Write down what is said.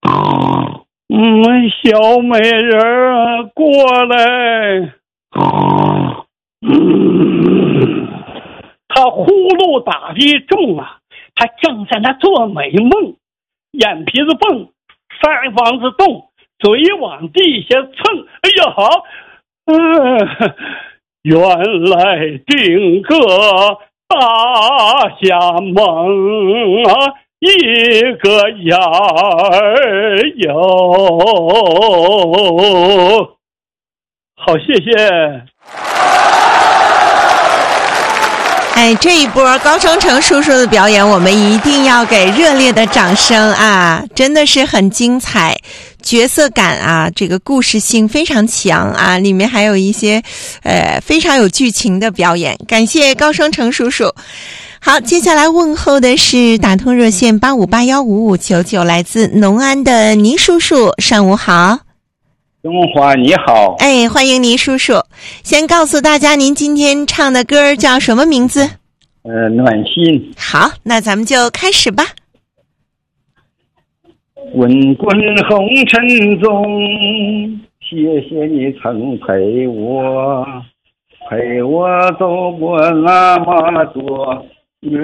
小美人儿过来。他呼噜打的重啊，他正在那做美梦，眼皮子蹦，腮帮子动，嘴往地下蹭。哎呀，原来定个大侠梦啊，一个眼儿有。好，谢谢。 哎，这一波高双成叔叔的表演，我们一定要给热烈的掌声啊！真的是很精彩，角色感啊，这个故事性非常强啊，里面还有一些非常有剧情的表演。感谢高双成叔叔。好，接下来问候的是打通热线85815599，来自农安的倪叔叔，上午好。 中华你好。 哎，欢迎倪叔叔。先告诉大家，您今天唱的歌叫什么名字？ 暖心。 好，那咱们就开始吧。 滚滚红尘中，谢谢你曾陪我走过那么多